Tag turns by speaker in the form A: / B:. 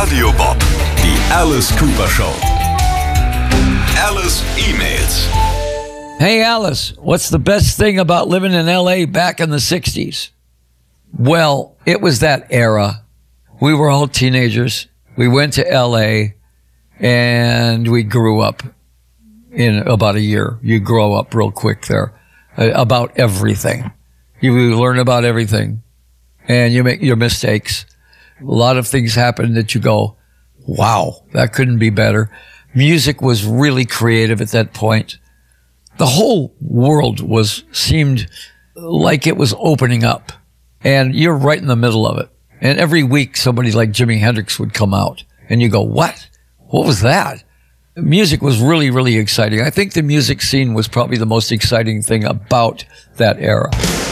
A: Radio Bob, die Alice Cooper Show. Alice emails.
B: Hey Alice, what's the best thing about living in LA back in the 60s? Well, it was that era. We were all teenagers. We went to LA and we grew up in about a year. You grow up real quick there about everything. You learn about everything and you make your mistakes. A lot of things happen that you go, wow, that couldn't be better. Music was really creative at that point. The whole world seemed like it was opening up, and you're right in the middle of it. And every week, somebody like Jimi Hendrix would come out, and you go, what? What was that? Music was really, really exciting. I think the music scene was probably the most exciting thing about that era.